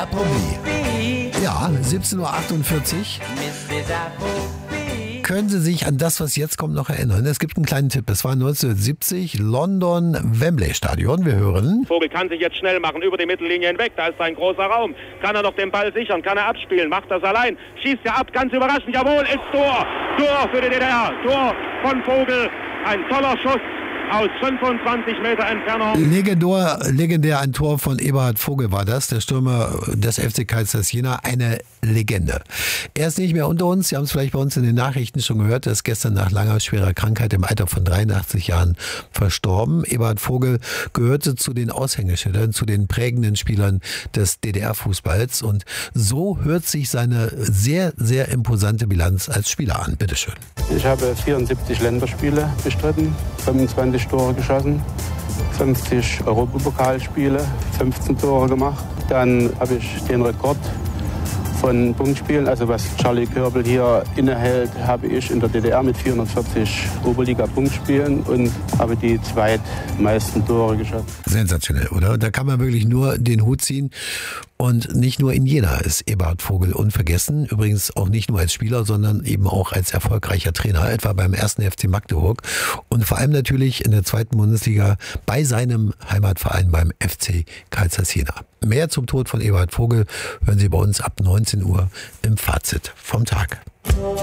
Ja, 17.48 Uhr. Können Sie sich an das, was jetzt kommt, noch erinnern? Es gibt einen kleinen Tipp. Es war 1970, London, Wembley Stadion. Wir hören. Vogel kann sich jetzt schnell machen, über die Mittellinie hinweg. Da ist ein großer Raum. Kann er noch den Ball sichern? Kann er abspielen? Macht das allein? Schießt er ab? Ganz überraschend. Jawohl, ist Tor. Tor für die DDR. Tor von Vogel. Ein toller Schuss aus 25 Meter Entfernung. Legendär ein Tor von Eberhard Vogel war das, der Stürmer des FC Kaisers Jena, eine Legende. Er ist nicht mehr unter uns, Sie haben es vielleicht bei uns in den Nachrichten schon gehört, er ist gestern nach langer, schwerer Krankheit im Alter von 83 Jahren verstorben. Eberhard Vogel gehörte zu den Aushängeschildern, zu den prägenden Spielern des DDR-Fußballs und so hört sich seine sehr, sehr imposante Bilanz als Spieler an. Bitteschön. Ich habe 74 Länderspiele bestritten, 25 Tore geschossen, 50 Europapokalspiele, 15 Tore gemacht. Dann habe ich den Rekord von Punktspielen, also was Charlie Körbel hier innehält, habe ich in der DDR mit 440 Oberliga-Punktspielen und habe die zweitmeisten Tore geschossen. Sensationell, oder? Da kann man wirklich nur den Hut ziehen. Und nicht nur in Jena ist Eberhard Vogel unvergessen, übrigens auch nicht nur als Spieler, sondern eben auch als erfolgreicher Trainer, etwa beim 1. FC Magdeburg und vor allem natürlich in der 2. Bundesliga bei seinem Heimatverein beim FC Kaisers Jena. Mehr zum Tod von Eberhard Vogel hören Sie bei uns ab 19 Uhr im Fazit vom Tag.